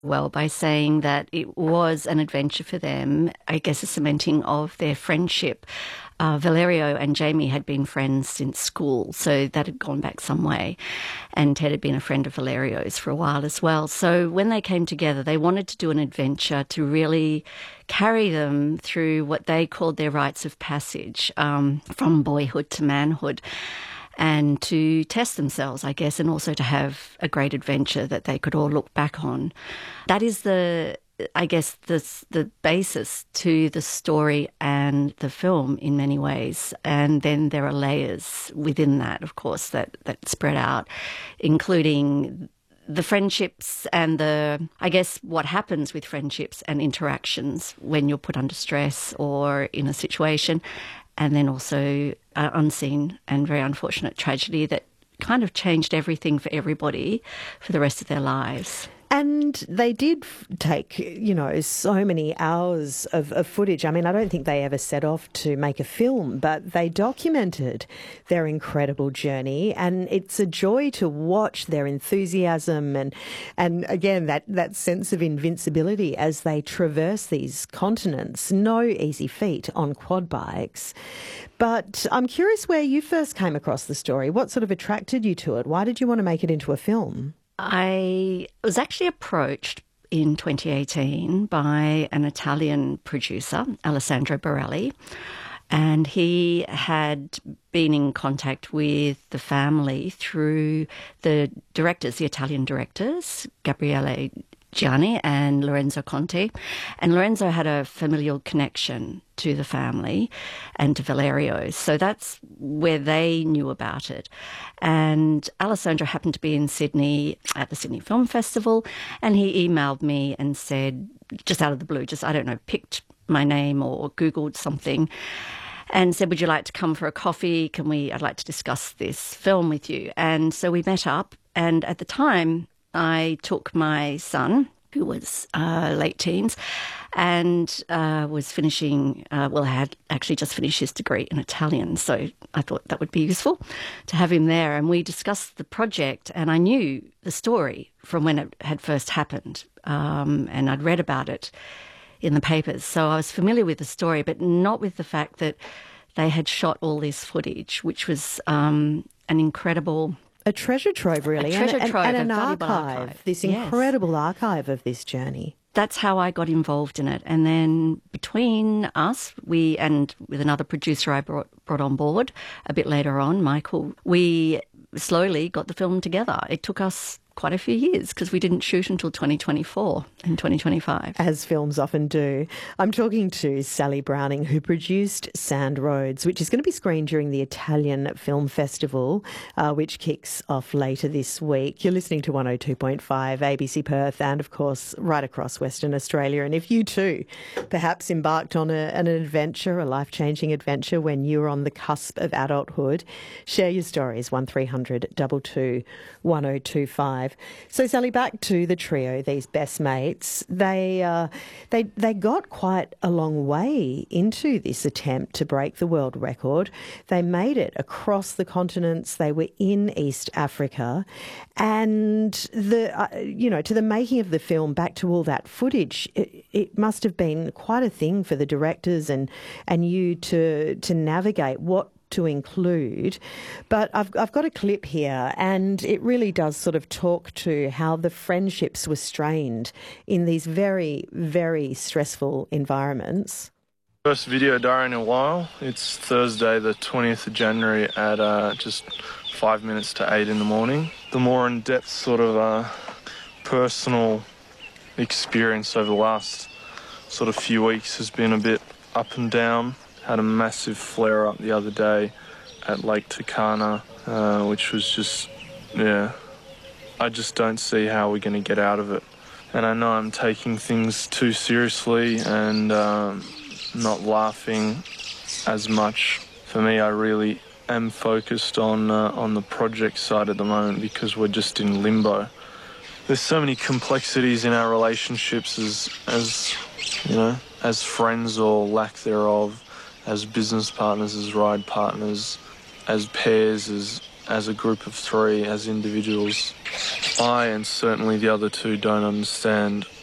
well by saying that it was an adventure for them, I guess a cementing of their friendship. Valerio and Jamie had been friends since school, so that had gone back some way. And Ted had been a friend of Valerio's for a while as well. So when they came together, they wanted to do an adventure to really carry them through what they called their rites of passage, from boyhood to manhood, and to test themselves, I guess, and also to have a great adventure that they could all look back on. That is the basis to the story and the film in many ways. And then there are layers within that, of course, that spread out, including the friendships and what happens with friendships and interactions when you're put under stress or in a situation. And then also unseen and very unfortunate tragedy that kind of changed everything for everybody for the rest of their lives. And they did take, so many hours of footage. I mean, I don't think they ever set off to make a film, but they documented their incredible journey. And it's a joy to watch their enthusiasm and again, that sense of invincibility as they traverse these continents. No easy feat on quad bikes. But I'm curious where you first came across the story. What sort of attracted you to it? Why did you want to make it into a film? I was actually approached in 2018 by an Italian producer, Alessandro Borelli, and he had been in contact with the family through the Italian directors, Gabriele Gianni and Lorenzo Conti. And Lorenzo had a familial connection to the family and to Valerio. So that's where they knew about it. And Alessandro happened to be in Sydney at the Sydney Film Festival, and he emailed me and said, just out of the blue, picked my name or Googled something and said, would you like to come for a coffee? I'd like to discuss this film with you. And so we met up, and at the time, I took my son, who was late teens, and was finishing, had actually just finished his degree in Italian, so I thought that would be useful to have him there. And we discussed the project, and I knew the story from when it had first happened, and I'd read about it in the papers. So I was familiar with the story, but not with the fact that they had shot all this footage, which was an incredible... A treasure trove, really. A treasure trove, and an archive. This incredible archive of this journey. That's how I got involved in it. And then between us, and with another producer I brought on board a bit later on, Michael, we slowly got the film together. It took us quite a few years because we didn't shoot until 2024 and 2025. As films often do. I'm talking to Sally Browning, who produced Sand Roads, which is going to be screened during the Italian Film Festival, which kicks off later this week. You're listening to 102.5 ABC Perth and, of course, right across Western Australia. And if you too perhaps embarked on an adventure, a life-changing adventure when you were on the cusp of adulthood, share your stories, 1300 22 1025. So, Sally, back to the trio, these best mates. They got quite a long way into this attempt to break the world record. They made it across the continents. They were in East Africa, and to the making of the film, back to all that footage, it must have been quite a thing for the directors and you to navigate what to include. But I've got a clip here, and it really does sort of talk to how the friendships were strained in these very, very stressful environments. First video diary in a while. It's Thursday the 20th of January at just 5 minutes to 8 in the morning. The more in-depth sort of personal experience over the last sort of few weeks has been a bit up and down. Had a massive flare-up the other day at Lake Turkana, which was just, I just don't see how we're going to get out of it. And I know I'm taking things too seriously and not laughing as much. For me, I really am focused on the project side at the moment because we're just in limbo. There's so many complexities in our relationships as friends or lack thereof, as business partners, as ride partners, as pairs, as as a group of three, as individuals. I and certainly the other two don't understand